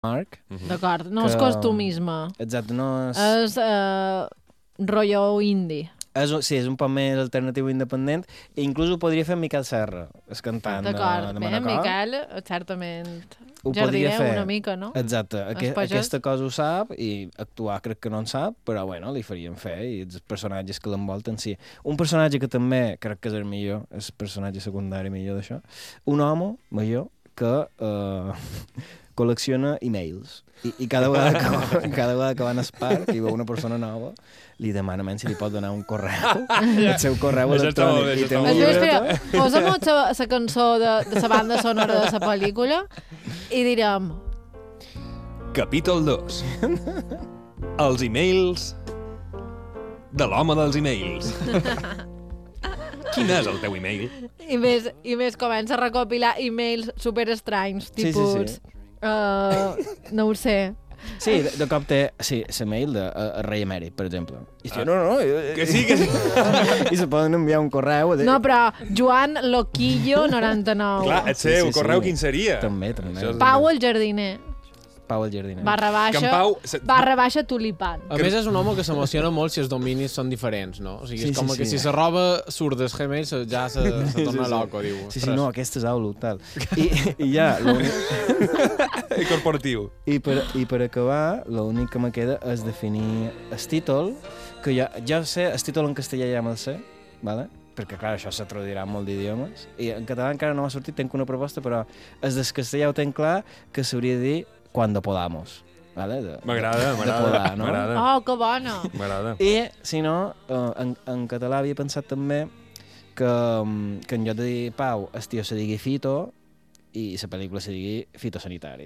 Mark. D'acord, no és costumisme. Exacte, no és... És rotllo indie. Sí, és un poc més alternatiu independent, i inclús ho podria fer Miquel Serra, el cantant de D'acord, Manacor. Miquel, certament Ho jardiner podria fer una mica, no? Exacte, Els pagès. aquesta cosa ho sap, i actuar crec que no en sap, però bueno, li farien fer, i els personatges que l'envolten, sí. Un personatge que també crec que és el millor, és el personatge secundari millor d'això, un home major que col·lecciona e-mails, i cada vegada que van al parc i veu una persona nova, li demana si li pot donar un correu, el seu correu electrònic, i té un llibre. Posa'm la cançó de la banda sonora de la pel·lícula i direm... Capítol 2. Els e-mails de l'home dels e-mails. Quin és el teu e-mail? I més comença a recopilar e-mails superestranys, tipus... Sí. No ho sé. Sí, de cop té l'email de rei emèrit, per exemple. I no. Que sí. I se poden enviar un correu. No, però Joan Loquillo 99. Clar, el seu correu quin seria? També. Pau el jardiner. Pau el jardiner. // tulipan. A més, és un home que s'emociona molt si els dominis són diferents, no? O sigui, és com que si la roba surt del Gmail ja se torna loco, diu. Sí, no, aquest és Outlook, tal. I ja... Corporatiu. I per acabar, l'únic que me queda és definir el títol, que jo sé, el títol en castellà ja me'l sé, ¿vale? Perquè, clar, això se traduirà en molt d'idiomes, i en català encara no m'ha sortit, tenc una proposta, però el del castellà ho tenc clar, que s'hauria de dir cuando podamos. ¿Vale? M'agrada. No? Oh, que bona! M'agrada. I, si no, en català havia pensat també que en lloc de dir Pau, el tio se digui Fito, i la pel·lícula se digui Fitosanitari.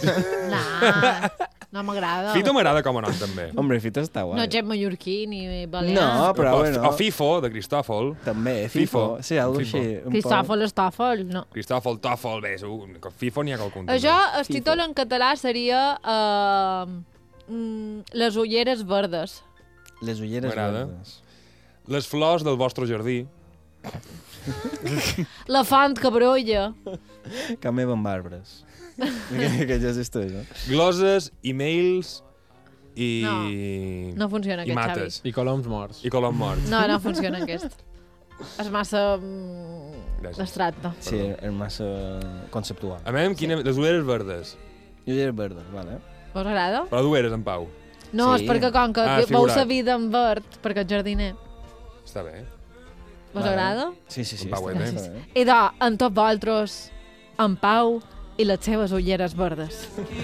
No m'agrada. Fito m'agrada com a nom, també. Hombre, Fito està guai. No gent mallorquí ni balear. No, però bueno. O Fifo, de Cristòfol. També, Fifo. Sí, algo així. Cristòfol, Estòfol, no. Cristòfol, Tòfol, bé, Fifo n'hi ha qualcun. Això, el títol en català seria Les ulleres verdes. Les ulleres verdes. Les flors del vostre jardí. La font que brolla. Que meva amb arbres. Que ja és història, no? Gloses, e-mails i... No funciona i aquest, mates. Xavi. I coloms morts. I colom morts. No funciona aquest. És massa abstracte. Sí, és massa conceptual. A mi, les ulleres verdes. Ulleres verdes, vale. Us agrada? Però d'ulleres, en Pau. No, Sí. és perquè com que veu la vida en verd, perquè ets jardiner. Està bé. Us agrada? Sí, En Pau està Emet. bé. I en tots vosaltres, en Pau i les seves ulleres verdes.